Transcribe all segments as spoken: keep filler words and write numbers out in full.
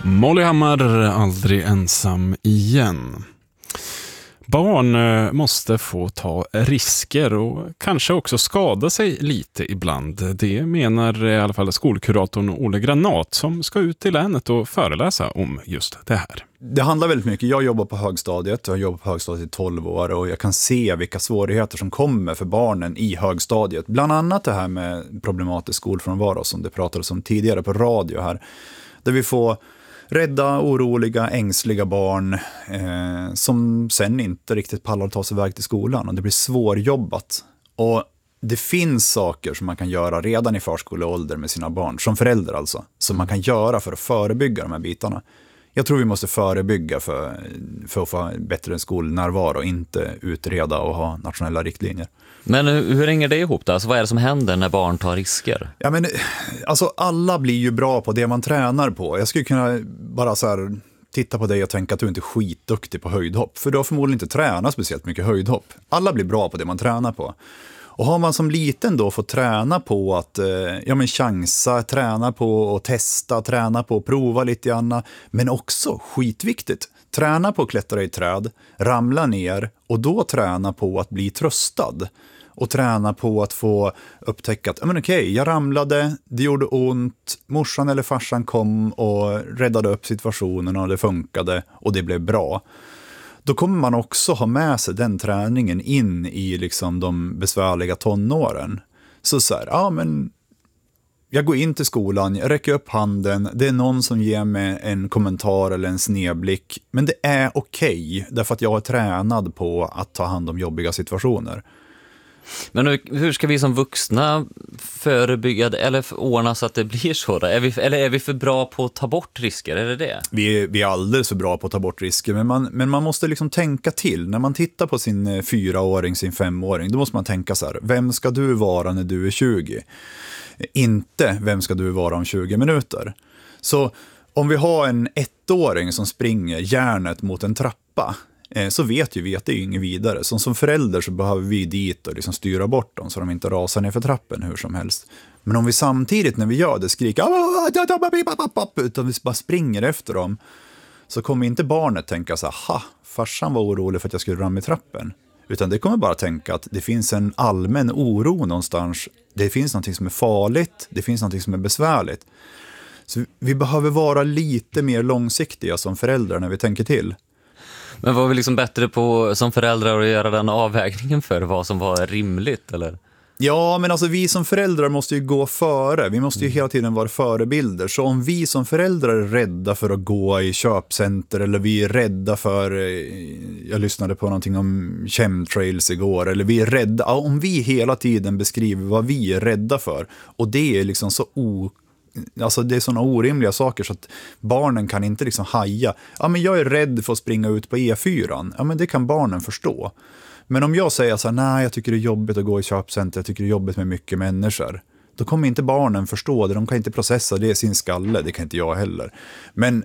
Molly Hammar, aldrig ensam igen. Barn måste få ta risker och kanske också skada sig lite ibland. Det menar i alla fall skolkuratorn Olle Granat som ska ut i länet och föreläsa om just det här. Det handlar väldigt mycket. Jag jobbar på högstadiet. Jag har jobbat på högstadiet i tolv år och jag kan se vilka svårigheter som kommer för barnen i högstadiet. Bland annat det här med problematisk skolfrånvaro som det pratades om tidigare på radio här. Där vi får rädda, oroliga, ängsliga barn eh, som sen inte riktigt pallar att ta sig iväg till skolan och det blir svårjobbat. Och det finns saker som man kan göra redan i förskoleålder med sina barn, som förälder alltså, som man kan göra för att förebygga de här bitarna. Jag tror vi måste förebygga för, för att få bättre skolnärvaro och inte utreda och ha nationella riktlinjer. Men hur hänger det ihop då? Alltså, vad är det som händer när barn tar risker? Ja, men, alltså, alla blir ju bra på det man tränar på. Jag skulle kunna bara så här, titta på dig och tänka att du inte är skitduktig på höjdhopp. För du har förmodligen inte tränat speciellt mycket höjdhopp. Alla blir bra på det man tränar på. Och har man som liten då fått träna på att eh, ja, men chansa, träna på att testa, träna på att prova lite grann. Men också, skitviktigt, träna på att klättra i träd, ramla ner och då träna på att bli tröstad. Och träna på att få upptäcka att, ja men okej, jag ramlade, det gjorde ont, morsan eller farsan kom och räddade upp situationen och det funkade och det blev bra. Då kommer man också ha med sig den träningen in i liksom de besvärliga tonåren. Så så här, ja men jag går in till skolan, jag räcker upp handen, det är någon som ger mig en kommentar eller en snedblick. Men det är okej, därför att jag är tränad på att ta hand om jobbiga situationer. Men hur ska vi som vuxna förebygga eller ordna så att det blir så då? Är vi, eller är vi för bra på att ta bort risker? Är det det? Vi är, vi är alldeles för bra på att ta bort risker, men man, men man måste liksom tänka till. När man tittar på sin fyraåring, sin femåring, då måste man tänka så här, vem ska du vara när du är tjugo? Inte vem ska du vara om tjugo minuter? Så om vi har en ettåring som springer järnet mot en trappa, så vet ju vi att det är inget vidare. Som, som förälder så behöver vi dit och liksom styra bort dem så de inte rasar ner för trappen hur som helst. Men om vi samtidigt när vi gör det skriker utan vi bara springer efter dem, så kommer inte barnet tänka så här, ha, farsan var orolig för att jag skulle ramla i trappen. Utan det kommer bara tänka att det finns en allmän oro någonstans. Det finns någonting som är farligt, det finns någonting som är besvärligt. Så vi behöver vara lite mer långsiktiga som föräldrar när vi tänker till. Men var vi liksom bättre på som föräldrar att göra den avvägningen för vad som var rimligt, eller? Ja, men alltså vi som föräldrar måste ju gå före. Vi måste ju hela tiden vara förebilder. Så om vi som föräldrar är rädda för att gå i köpcenter, eller vi är rädda för, jag lyssnade på någonting om chemtrails igår, eller vi är rädda, om vi hela tiden beskriver vad vi är rädda för, och det är liksom så o Alltså det är såna orimliga saker så att barnen kan inte liksom haja. Ja, men jag är rädd för att springa ut på E fyra. Ja, men det kan barnen förstå. Men om jag säger så här, nej, jag tycker det är jobbigt att gå i köpcenter, jag tycker det är jobbigt med mycket människor, då kommer inte barnen förstå det. De kan inte processa det i sin skalle, det kan inte jag heller. Men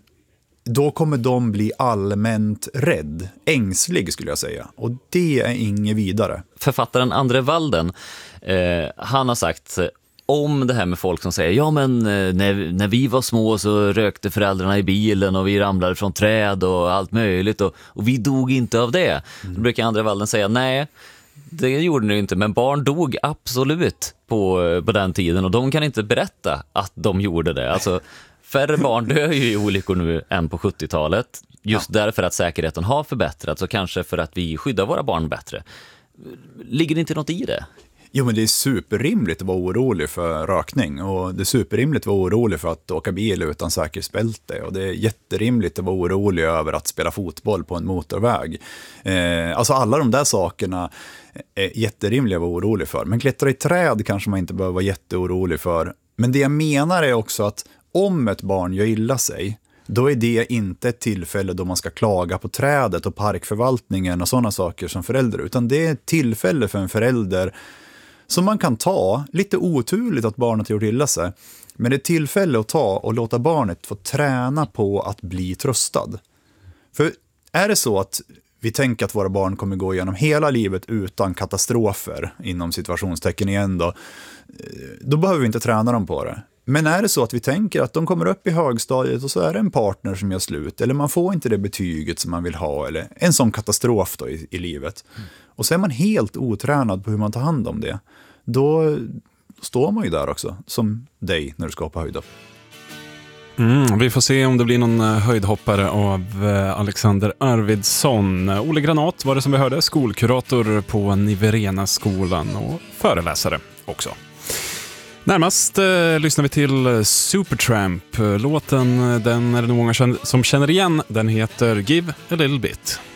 då kommer de bli allmänt rädd, ängslig skulle jag säga. Och det är inget vidare. Författaren Andre Walden, eh, han har sagt om det här med folk som säger, ja men när, när vi var små så rökte föräldrarna i bilen och vi ramlade från träd och allt möjligt och, och vi dog inte av det. Mm. Då brukar Andre Walden säga, nej, det gjorde ni inte, men barn dog absolut på, på den tiden och de kan inte berätta att de gjorde det. Alltså, färre barn dör ju i olyckor nu än på sjuttiotalet, just ja. Därför att säkerheten har förbättrats och kanske för att vi skyddar våra barn bättre. Ligger det inte något i det? Jo, men det är superrimligt att vara orolig för rökning, och det är superrimligt att vara orolig för att åka bil utan säkerhetsbälte, och det är jätterimligt att vara orolig över att spela fotboll på en motorväg. Eh, alltså alla de där sakerna är jätterimliga att vara orolig för. Men klättra i träd kanske man inte behöver vara jätteorolig för. Men det jag menar är också att om ett barn gör illa sig, då är det inte ett tillfälle då man ska klaga på trädet och parkförvaltningen och sådana saker som förälder, utan det är ett tillfälle för en förälder som man kan ta, lite oturligt att barnet har gjort illa sig, men det är tillfälle att ta och låta barnet få träna på att bli tröstad. För är det så att vi tänker att våra barn kommer gå igenom hela livet utan katastrofer, inom situationstecken igen då, då behöver vi inte träna dem på det. Men är det så att vi tänker att de kommer upp i högstadiet och så är det en partner som gör slut, eller man får inte det betyget som man vill ha, eller en sån katastrof då i, i livet. Mm. Och så är man helt otränad på hur man tar hand om det. Då står man ju där också, som dig när du ska hoppa höjdhopp. Mm, vi får se om det blir någon höjdhoppare av Alexander Arvidsson. Olle Granat var det som vi hörde, skolkurator på Niverena-skolan och föreläsare också. Närmast eh, lyssnar vi till Supertramp. Låten, den är det nog många som känner igen. Den heter Give a Little Bit.